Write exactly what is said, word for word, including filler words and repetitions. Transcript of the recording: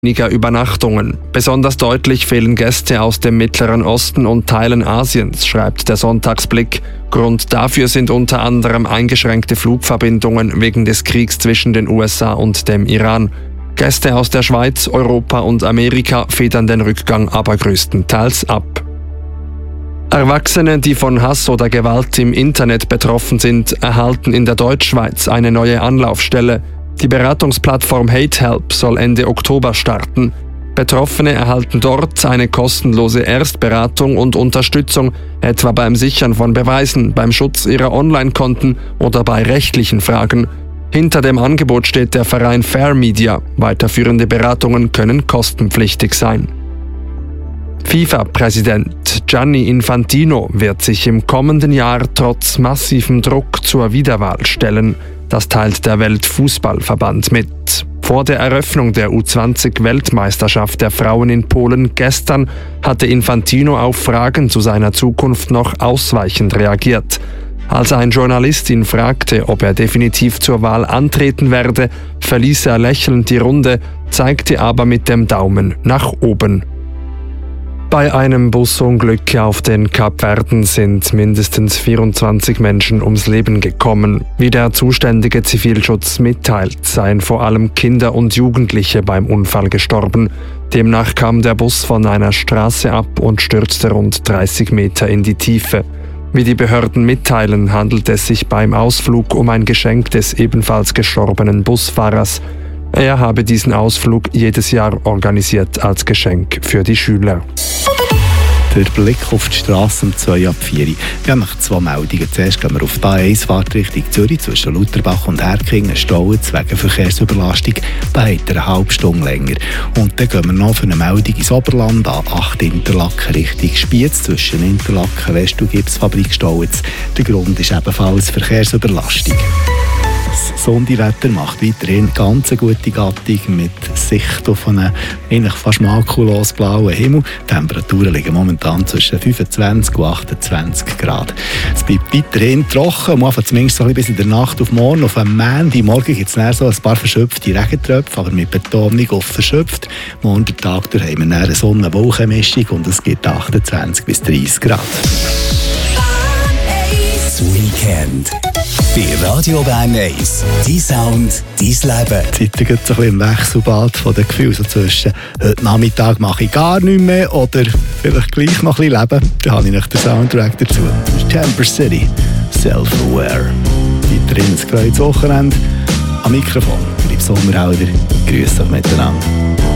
weniger Übernachtungen. Besonders deutlich fehlen Gäste aus dem Mittleren Osten und Teilen Asiens, schreibt der Sonntagsblick. Grund dafür sind unter anderem eingeschränkte Flugverbindungen wegen des Kriegs zwischen den U S A und dem Iran. Gäste aus der Schweiz, Europa und Amerika federn den Rückgang aber größtenteils ab. Erwachsene, die von Hass oder Gewalt im Internet betroffen sind, erhalten in der Deutschschweiz eine neue Anlaufstelle. Die Beratungsplattform HateHelp soll Ende Oktober starten. Betroffene erhalten dort eine kostenlose Erstberatung und Unterstützung, etwa beim Sichern von Beweisen, beim Schutz ihrer Online-Konten oder bei rechtlichen Fragen. Hinter dem Angebot steht der Verein Fair Media. Weiterführende Beratungen können kostenpflichtig sein. FIFA-Präsident Gianni Infantino wird sich im kommenden Jahr trotz massivem Druck zur Wiederwahl stellen. Das teilt der Weltfußballverband mit. Vor der Eröffnung der U zwanzig Weltmeisterschaft der Frauen in Polen gestern hatte Infantino auf Fragen zu seiner Zukunft noch ausweichend reagiert. Als ein Journalist ihn fragte, ob er definitiv zur Wahl antreten werde, verließ er lächelnd die Runde, zeigte aber mit dem Daumen nach oben. Bei einem Busunglück auf den Kapverden sind mindestens vierundzwanzig Menschen ums Leben gekommen. Wie der zuständige Zivilschutz mitteilt, seien vor allem Kinder und Jugendliche beim Unfall gestorben. Demnach kam der Bus von einer Straße ab und stürzte rund dreißig Meter in die Tiefe. Wie die Behörden mitteilen, handelt es sich beim Ausflug um ein Geschenk des ebenfalls gestorbenen Busfahrers. Er habe diesen Ausflug jedes Jahr organisiert als Geschenk für die Schüler. Der Blick auf die Straße um zwei ab vier. Wir haben noch zwei Meldungen. Zuerst gehen wir auf die A eins Fahrt Richtung Zürich zwischen Lauterbach und Herkingen. Stauen wegen Verkehrsüberlastung. Da hat er eine halbe Stunde länger. Und dann gehen wir noch für eine Meldung ins Oberland A acht Interlaken Richtung Spiez zwischen Interlaken West und Gipsfabrik Stauen. Der Grund ist ebenfalls Verkehrsüberlastung. Das Sonderwetter macht weiterhin ganz eine gute Gattung mit Sicht auf einen eigentlich fast makellos blauen Himmel. Die Temperaturen liegen momentan zwischen fünfundzwanzig und achtundzwanzig Grad. Es bleibt weiterhin trocken, am Anfang zumindest so ein bisschen bis in der Nacht auf morgen. Auf einem Montag gibt es dann so ein paar verschöpfte Regentröpfe, aber mit Betonung auf verschöpft. Morgen den Tag durch haben wir dann eine Sonne-Wolken-Mischung und es gibt achtundzwanzig bis dreißig Grad. Das Weekend bei Radio Bern eins. Dein Sound, dein Leben. Die Zeit geht so ein bisschen im Wechselbad von den Gefühlen so zwischen heute Nachmittag mache ich gar nichts mehr oder vielleicht gleich noch ein bisschen leben. Da habe ich noch den Soundtrack dazu. Das ist Temper City, Self-Aware. Weiterhin ein gefreutes Wochenende. Am Mikrofon, Philipp Sommerauder. Grüß euch miteinander.